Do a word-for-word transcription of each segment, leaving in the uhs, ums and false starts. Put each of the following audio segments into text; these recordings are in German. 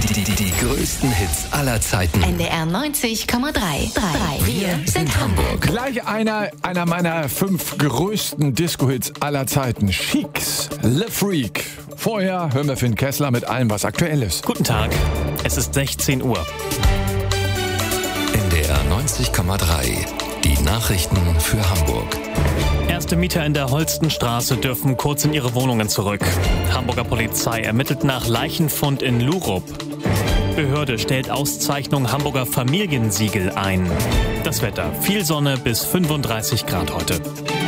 Die, die, die größten Hits aller Zeiten. N D R neunzig Komma drei. Wir sind Hamburg. Gleich einer, einer meiner fünf größten Disco-Hits aller Zeiten. Chics, Le Freak. Vorher hören wir Finn Kessler mit allem, was aktuell ist. Guten Tag, es ist sechzehn Uhr. N D R neunzig Komma drei. Die Nachrichten für Hamburg. Erste Mieter in der Holstenstraße dürfen kurz in ihre Wohnungen zurück. Hamburger Polizei ermittelt nach Leichenfund in Lurup. Behörde stellt Auszeichnung Hamburger Familiensiegel ein. Das Wetter: viel Sonne bis fünfunddreißig Grad heute.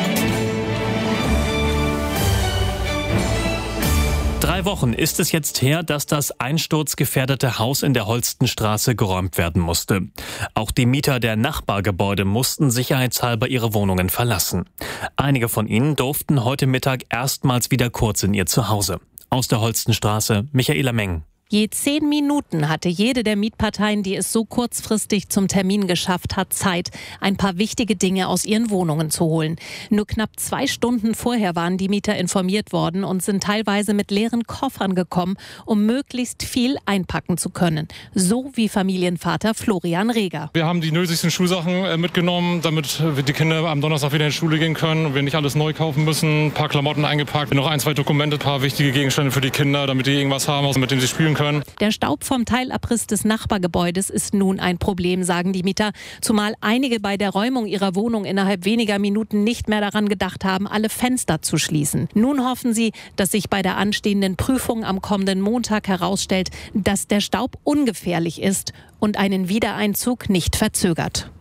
Drei Wochen ist es jetzt her, dass das einsturzgefährdete Haus in der Holstenstraße geräumt werden musste. Auch die Mieter der Nachbargebäude mussten sicherheitshalber ihre Wohnungen verlassen. Einige von ihnen durften heute Mittag erstmals wieder kurz in ihr Zuhause. Aus der Holstenstraße, Michaela Meng. Je zehn Minuten hatte jede der Mietparteien, die es so kurzfristig zum Termin geschafft hat, Zeit, ein paar wichtige Dinge aus ihren Wohnungen zu holen. Nur knapp zwei Stunden vorher waren die Mieter informiert worden und sind teilweise mit leeren Koffern gekommen, um möglichst viel einpacken zu können. So wie Familienvater Florian Reger. Wir haben die nötigsten Schulsachen mitgenommen, damit die Kinder am Donnerstag wieder in die Schule gehen können und wir nicht alles neu kaufen müssen. Ein paar Klamotten eingepackt, noch ein, zwei Dokumente, ein paar wichtige Gegenstände für die Kinder, damit die irgendwas haben, mit dem sie spielen können. Der Staub vom Teilabriss des Nachbargebäudes ist nun ein Problem, sagen die Mieter, zumal einige bei der Räumung ihrer Wohnung innerhalb weniger Minuten nicht mehr daran gedacht haben, alle Fenster zu schließen. Nun hoffen sie, dass sich bei der anstehenden Prüfung am kommenden Montag herausstellt, dass der Staub ungefährlich ist und einen Wiedereinzug nicht verzögert.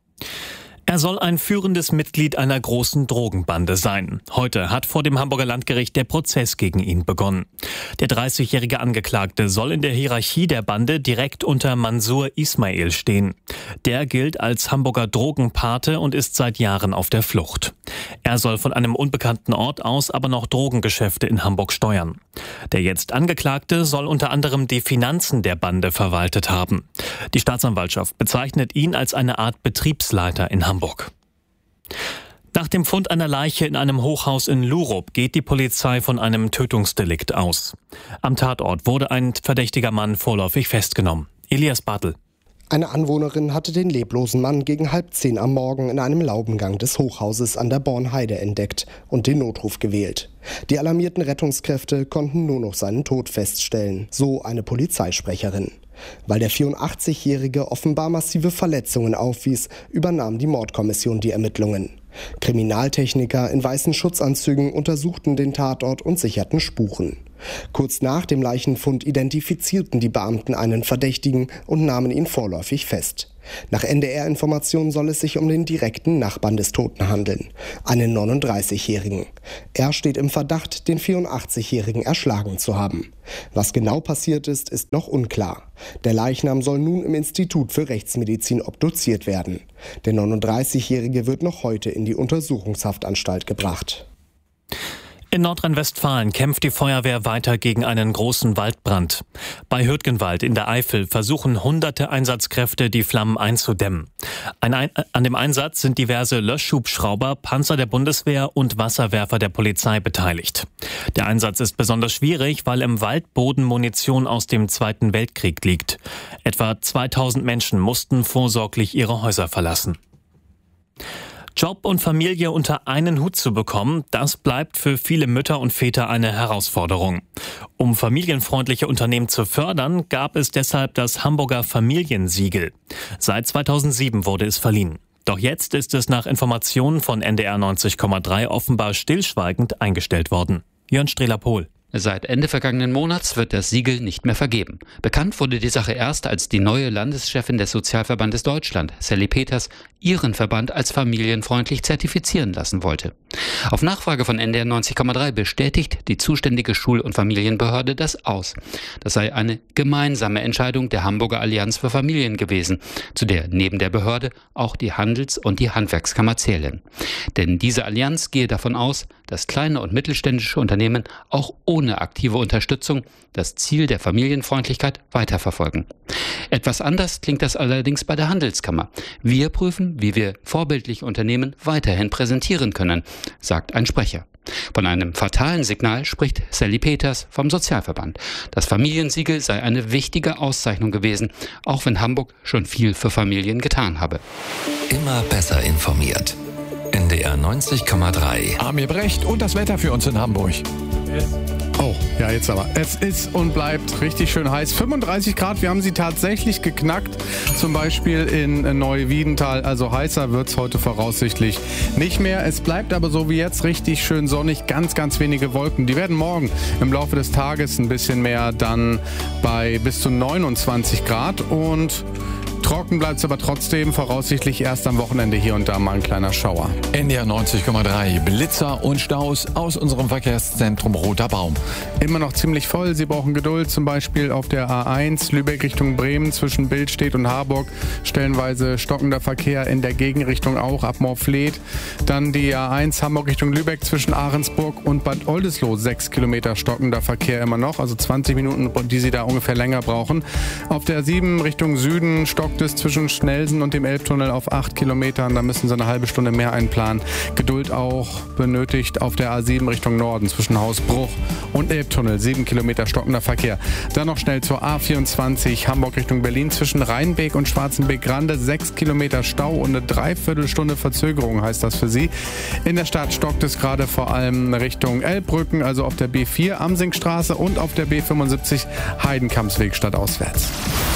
Er soll ein führendes Mitglied einer großen Drogenbande sein. Heute hat vor dem Hamburger Landgericht der Prozess gegen ihn begonnen. Der dreißigjährige Angeklagte soll in der Hierarchie der Bande direkt unter Mansur Ismail stehen. Der gilt als Hamburger Drogenpate und ist seit Jahren auf der Flucht. Er soll von einem unbekannten Ort aus aber noch Drogengeschäfte in Hamburg steuern. Der jetzt Angeklagte soll unter anderem die Finanzen der Bande verwaltet haben. Die Staatsanwaltschaft bezeichnet ihn als eine Art Betriebsleiter in Hamburg. Nach dem Fund einer Leiche in einem Hochhaus in Lurup geht die Polizei von einem Tötungsdelikt aus. Am Tatort wurde ein verdächtiger Mann vorläufig festgenommen. Elias Bartel. Eine Anwohnerin hatte den leblosen Mann gegen halb zehn am Morgen in einem Laubengang des Hochhauses an der Bornheide entdeckt und den Notruf gewählt. Die alarmierten Rettungskräfte konnten nur noch seinen Tod feststellen, so eine Polizeisprecherin. Weil der vierundachtzigjährige offenbar massive Verletzungen aufwies, übernahm die Mordkommission die Ermittlungen. Kriminaltechniker in weißen Schutzanzügen untersuchten den Tatort und sicherten Spuren. Kurz nach dem Leichenfund identifizierten die Beamten einen Verdächtigen und nahmen ihn vorläufig fest. Nach N D R-Informationen soll es sich um den direkten Nachbarn des Toten handeln, einen neununddreißigjährigen. Er steht im Verdacht, den vierundachtzigjährigen erschlagen zu haben. Was genau passiert ist, ist noch unklar. Der Leichnam soll nun im Institut für Rechtsmedizin obduziert werden. Der neununddreißigjährige wird noch heute in die Untersuchungshaftanstalt gebracht. In Nordrhein-Westfalen kämpft die Feuerwehr weiter gegen einen großen Waldbrand. Bei Hürtgenwald in der Eifel versuchen hunderte Einsatzkräfte, die Flammen einzudämmen. Ein Ein- an dem Einsatz sind diverse Löschhubschrauber, Panzer der Bundeswehr und Wasserwerfer der Polizei beteiligt. Der Einsatz ist besonders schwierig, weil im Waldboden Munition aus dem Zweiten Weltkrieg liegt. Etwa zweitausend Menschen mussten vorsorglich ihre Häuser verlassen. Job und Familie unter einen Hut zu bekommen, das bleibt für viele Mütter und Väter eine Herausforderung. Um familienfreundliche Unternehmen zu fördern, gab es deshalb das Hamburger Familiensiegel. Seit zweitausendsieben wurde es verliehen. Doch jetzt ist es nach Informationen von N D R neunzig Komma drei offenbar stillschweigend eingestellt worden. Jörn Strehler-Pohl. Seit Ende vergangenen Monats wird das Siegel nicht mehr vergeben. Bekannt wurde die Sache erst, als die neue Landeschefin des Sozialverbandes Deutschland, Sally Peters, ihren Verband als familienfreundlich zertifizieren lassen wollte. Auf Nachfrage von N D R neunzig Komma drei bestätigt die zuständige Schul- und Familienbehörde das aus. Das sei eine gemeinsame Entscheidung der Hamburger Allianz für Familien gewesen, zu der neben der Behörde auch die Handels- und die Handwerkskammer zählen. Denn diese Allianz gehe davon aus, dass kleine und mittelständische Unternehmen auch ohne aktive Unterstützung das Ziel der Familienfreundlichkeit weiterverfolgen. Etwas anders klingt das allerdings bei der Handelskammer. Wir prüfen, wie wir vorbildliche Unternehmen weiterhin präsentieren können, sagt ein Sprecher. Von einem fatalen Signal spricht Sally Peters vom Sozialverband. Das Familiensiegel sei eine wichtige Auszeichnung gewesen, auch wenn Hamburg schon viel für Familien getan habe. Immer besser informiert. N D R neunzig Komma drei. Amir Brecht und das Wetter für uns in Hamburg. Oh, ja, jetzt aber. Es ist und bleibt richtig schön heiß. fünfunddreißig Grad, wir haben sie tatsächlich geknackt. Zum Beispiel in Neuwiedental. Also heißer wird es heute voraussichtlich nicht mehr. Es bleibt aber so wie jetzt richtig schön sonnig. Ganz, ganz wenige Wolken. Die werden morgen im Laufe des Tages ein bisschen mehr, dann bei bis zu neunundzwanzig Grad. Und trocken bleibt es aber trotzdem, voraussichtlich erst am Wochenende hier und da mal ein kleiner Schauer. N D R neunzig Komma drei, Blitzer und Staus aus unserem Verkehrszentrum Roter Baum. Immer noch ziemlich voll, Sie brauchen Geduld, zum Beispiel auf der A eins Lübeck Richtung Bremen zwischen Billstedt und Harburg. Stellenweise stockender Verkehr in der Gegenrichtung auch ab Morfleet. Dann die A eins Hamburg Richtung Lübeck zwischen Ahrensburg und Bad Oldesloe, sechs Kilometer stockender Verkehr immer noch, also zwanzig Minuten, die Sie da ungefähr länger brauchen. Auf der A sieben Richtung Süden stockt es zwischen Schnelsen und dem Elbtunnel auf acht Kilometern. Da müssen Sie eine halbe Stunde mehr einplanen. Geduld auch benötigt auf der A sieben Richtung Norden zwischen Hausbruch und Elbtunnel. sieben Kilometer stockender Verkehr. Dann noch schnell zur A vierundzwanzig Hamburg Richtung Berlin zwischen Rheinbeek und Schwarzenbeek-Grande. sechs Kilometer Stau und eine Dreiviertelstunde Verzögerung heißt das für Sie. In der Stadt stockt es gerade vor allem Richtung Elbbrücken, also auf der B vier Amsingstraße und auf der B fünfundsiebzig Heidenkampsweg stadtauswärts.